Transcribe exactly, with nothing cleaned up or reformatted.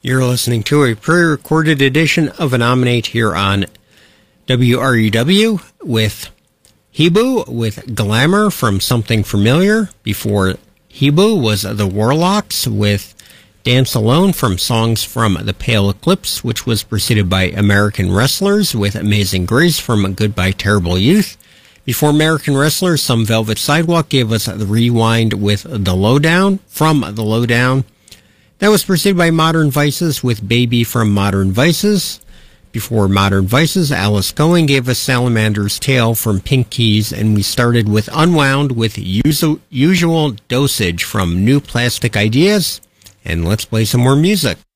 You're listening to a pre-recorded edition of Anominate here on W R U W with Hebou with Glamour from Something Familiar. Before Hebou was The Warlocks with Dance Alone from Songs from the Pale Eclipse, which was preceded by American Wrestlers with Amazing Grace from Goodbye Terrible Youth. Before American Wrestlers, Some Velvet Sidewalk gave us the Rewind with The Lowdown from The Lowdown. That was preceded by Modern Vices with Baby from Modern Vices. Before Modern Vices, Alice Cohen gave us Salamander's Tale from Pink Keys, and we started with Unwound with Usual, usual Dosage from New Plastic Ideas. And let's play some more music.